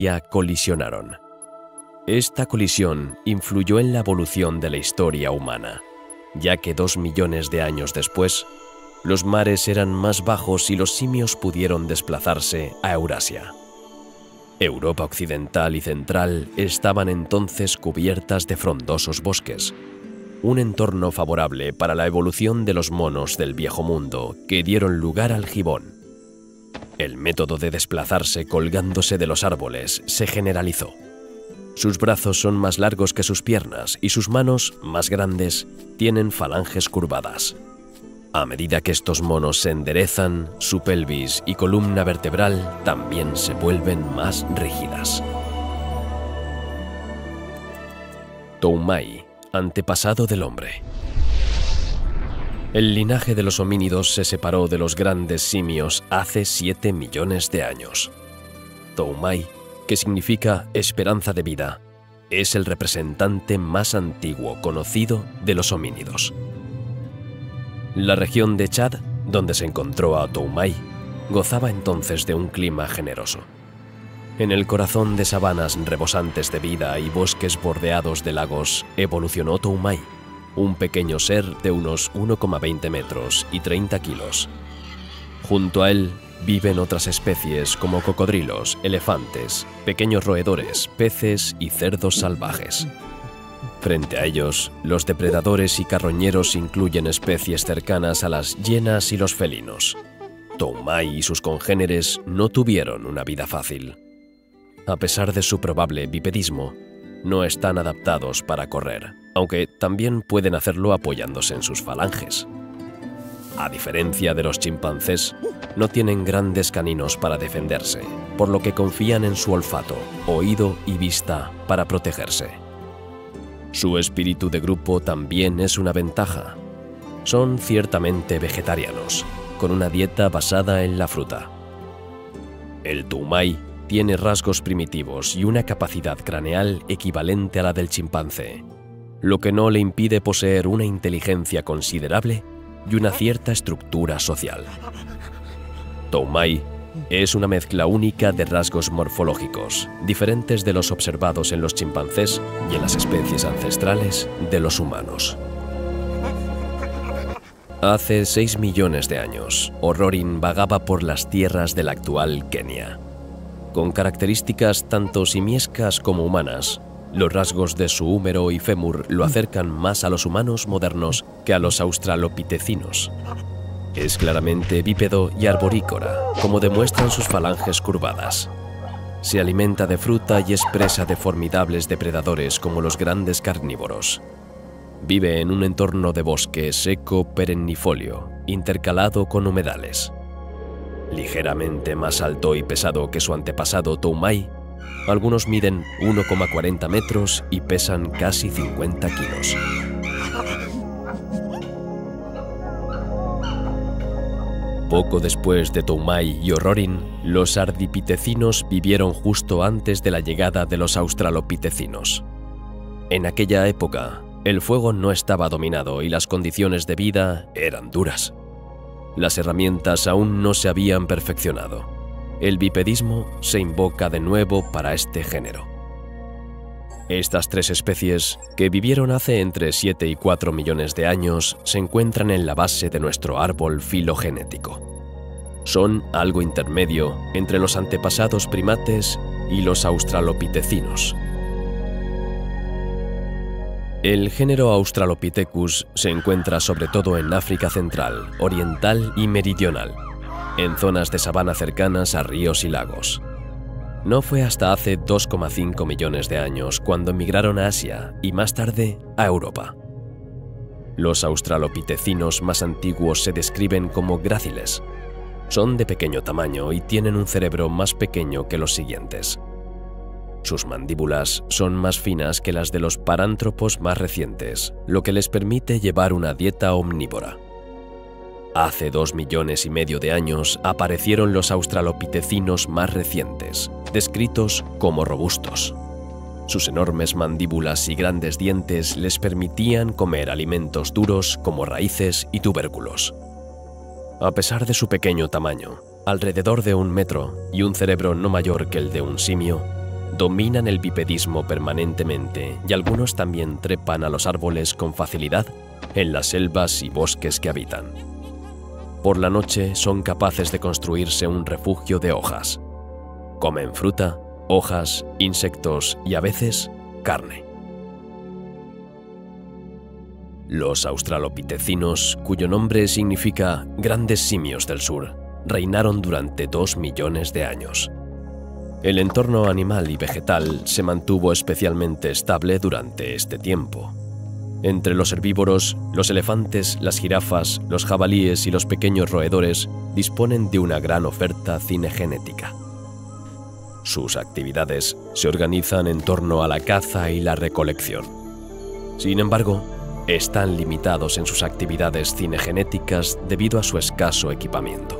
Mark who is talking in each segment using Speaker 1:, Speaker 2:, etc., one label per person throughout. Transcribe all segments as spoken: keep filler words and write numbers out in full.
Speaker 1: colisionaron. Esta colisión influyó en la evolución de la historia humana, ya que dos millones de años después, los mares eran más bajos y los simios pudieron desplazarse a Eurasia. Europa occidental y central estaban entonces cubiertas de frondosos bosques, un entorno favorable para la evolución de los monos del Viejo Mundo que dieron lugar al gibón. El método de desplazarse colgándose de los árboles se generalizó. Sus brazos son más largos que sus piernas y sus manos, más grandes, tienen falanges curvadas. A medida que estos monos se enderezan, su pelvis y columna vertebral también se vuelven más rígidas. Toumai, antepasado del hombre. El linaje de los homínidos se separó de los grandes simios hace siete millones de años. Toumai, que significa esperanza de vida, es el representante más antiguo conocido de los homínidos. La región de Chad, donde se encontró a Toumai, gozaba entonces de un clima generoso. En el corazón de sabanas rebosantes de vida y bosques bordeados de lagos evolucionó Toumai, un pequeño ser de unos uno coma veinte metros y treinta kilos. Junto a él viven otras especies como cocodrilos, elefantes, pequeños roedores, peces y cerdos salvajes. Frente a ellos, los depredadores y carroñeros incluyen especies cercanas a las hienas y los felinos. Toumai y sus congéneres no tuvieron una vida fácil. A pesar de su probable bipedismo, no están adaptados para correr, aunque también pueden hacerlo apoyándose en sus falanges. A diferencia de los chimpancés, no tienen grandes caninos para defenderse, por lo que confían en su olfato, oído y vista para protegerse. Su espíritu de grupo también es una ventaja. Son ciertamente vegetarianos, con una dieta basada en la fruta. El Toumai tiene rasgos primitivos y una capacidad craneal equivalente a la del chimpancé, lo que no le impide poseer una inteligencia considerable y una cierta estructura social. Toumai es una mezcla única de rasgos morfológicos, diferentes de los observados en los chimpancés y en las especies ancestrales de los humanos. Hace seis millones de años, Orrorin vagaba por las tierras del actual Kenia. Con características tanto simiescas como humanas, los rasgos de su húmero y fémur lo acercan más a los humanos modernos que a los australopitecinos. Es claramente bípedo y arborícola, como demuestran sus falanges curvadas. Se alimenta de fruta y es presa de formidables depredadores como los grandes carnívoros. Vive en un entorno de bosque seco perennifolio, intercalado con humedales. Ligeramente más alto y pesado que su antepasado Toumai, algunos miden uno coma cuarenta metros y pesan casi cincuenta kilos. Poco después de Toumai y Orrorin, los ardipitecinos vivieron justo antes de la llegada de los australopitecinos. En aquella época, el fuego no estaba dominado y las condiciones de vida eran duras. Las herramientas aún no se habían perfeccionado. El bipedismo se invoca de nuevo para este género. Estas tres especies, que vivieron hace entre siete y cuatro millones de años, se encuentran en la base de nuestro árbol filogenético. Son algo intermedio entre los antepasados primates y los australopitecinos. El género Australopithecus se encuentra sobre todo en África central, oriental y meridional, en zonas de sabana cercanas a ríos y lagos. No fue hasta hace dos coma cinco millones de años cuando emigraron a Asia y más tarde a Europa. Los australopitecinos más antiguos se describen como gráciles. Son de pequeño tamaño y tienen un cerebro más pequeño que los siguientes. Sus mandíbulas son más finas que las de los parántropos más recientes, lo que les permite llevar una dieta omnívora. Hace dos millones y medio de años aparecieron los australopitecinos más recientes, descritos como robustos. Sus enormes mandíbulas y grandes dientes les permitían comer alimentos duros como raíces y tubérculos. A pesar de su pequeño tamaño, alrededor de un metro y un cerebro no mayor que el de un simio, dominan el bipedismo permanentemente y algunos también trepan a los árboles con facilidad en las selvas y bosques que habitan. Por la noche son capaces de construirse un refugio de hojas. Comen fruta, hojas, insectos y a veces carne. Los australopitecinos, cuyo nombre significa grandes simios del sur, reinaron durante dos millones de años. El entorno animal y vegetal se mantuvo especialmente estable durante este tiempo. Entre los herbívoros, los elefantes, las jirafas, los jabalíes y los pequeños roedores disponen de una gran oferta cinegenética. Sus actividades se organizan en torno a la caza y la recolección. Sin embargo, están limitados en sus actividades cinegenéticas debido a su escaso equipamiento.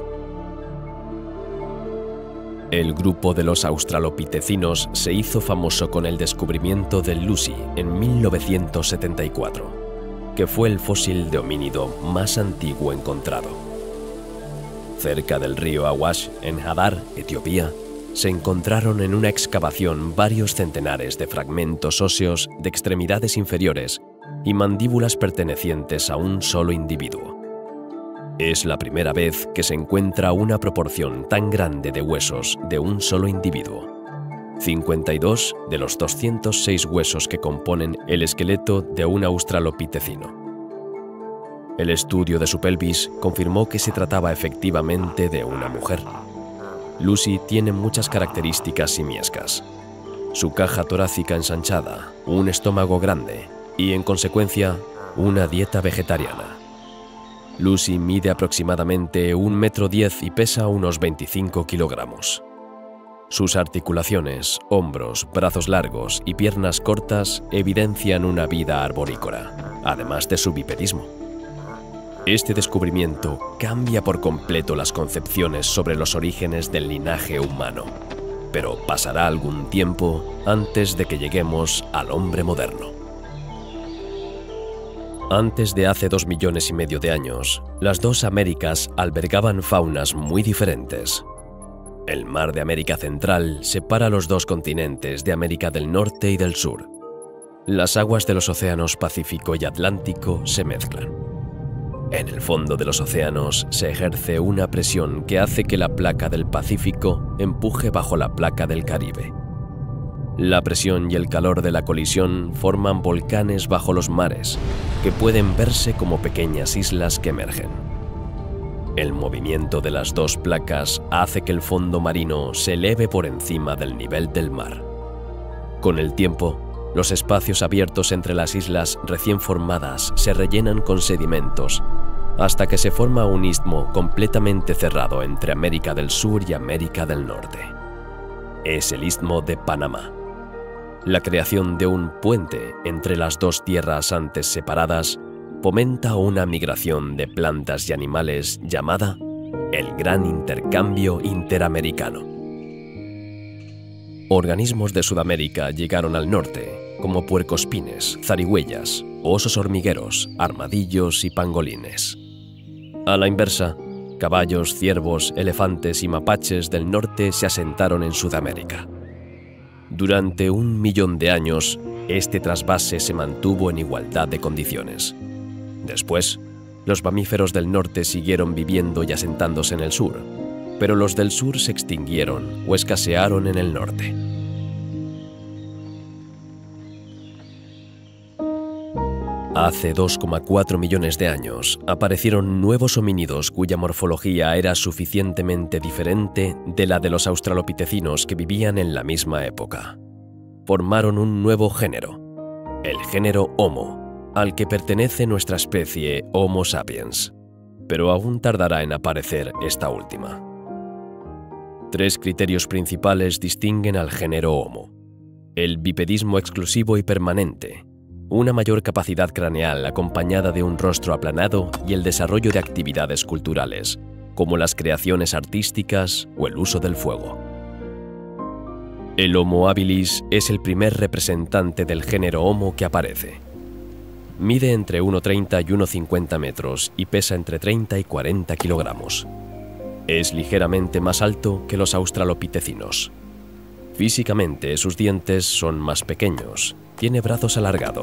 Speaker 1: El grupo de los australopitecinos se hizo famoso con el descubrimiento del Lucy en mil novecientos setenta y cuatro, que fue el fósil de homínido más antiguo encontrado. Cerca del río Awash, en Hadar, Etiopía, se encontraron en una excavación varios centenares de fragmentos óseos de extremidades inferiores y mandíbulas pertenecientes a un solo individuo. Es la primera vez que se encuentra una proporción tan grande de huesos de un solo individuo. cincuenta y dos de los doscientos seis huesos que componen el esqueleto de un australopitecino. El estudio de su pelvis confirmó que se trataba efectivamente de una mujer. Lucy tiene muchas características simiescas. Su caja torácica ensanchada, un estómago grande y, en consecuencia, una dieta vegetariana. Lucy mide aproximadamente un metro diez y pesa unos veinticinco kilogramos. Sus articulaciones, hombros, brazos largos y piernas cortas evidencian una vida arborícola, además de su bipedismo. Este descubrimiento cambia por completo las concepciones sobre los orígenes del linaje humano, pero pasará algún tiempo antes de que lleguemos al hombre moderno. Antes de hace dos millones y medio de años, las dos Américas albergaban faunas muy diferentes. El mar de América Central separa los dos continentes de América del Norte y del Sur. Las aguas de los océanos Pacífico y Atlántico se mezclan. En el fondo de los océanos se ejerce una presión que hace que la placa del Pacífico empuje bajo la placa del Caribe. La presión y el calor de la colisión forman volcanes bajo los mares, que pueden verse como pequeñas islas que emergen. El movimiento de las dos placas hace que el fondo marino se eleve por encima del nivel del mar. Con el tiempo, los espacios abiertos entre las islas recién formadas se rellenan con sedimentos, hasta que se forma un istmo completamente cerrado entre América del Sur y América del Norte. Es el Istmo de Panamá. La creación de un puente entre las dos tierras antes separadas fomenta una migración de plantas y animales llamada el Gran Intercambio Interamericano. Organismos de Sudamérica llegaron al norte, como puercoespines, zarigüeyas, osos hormigueros, armadillos y pangolines. A la inversa, caballos, ciervos, elefantes y mapaches del norte se asentaron en Sudamérica. Durante un millón de años, este trasvase se mantuvo en igualdad de condiciones. Después, los mamíferos del norte siguieron viviendo y asentándose en el sur, pero los del sur se extinguieron o escasearon en el norte. Hace dos coma cuatro millones de años aparecieron nuevos homínidos cuya morfología era suficientemente diferente de la de los australopitecinos que vivían en la misma época. Formaron un nuevo género, el género Homo, al que pertenece nuestra especie Homo sapiens, pero aún tardará en aparecer esta última. Tres criterios principales distinguen al género Homo: el bipedismo exclusivo y permanente, una mayor capacidad craneal acompañada de un rostro aplanado y el desarrollo de actividades culturales, como las creaciones artísticas o el uso del fuego. El Homo habilis es el primer representante del género Homo que aparece. Mide entre uno treinta y uno cincuenta metros y pesa entre treinta y cuarenta kilogramos. Es ligeramente más alto que los australopitecinos. Físicamente, sus dientes son más pequeños. Tiene brazos alargados.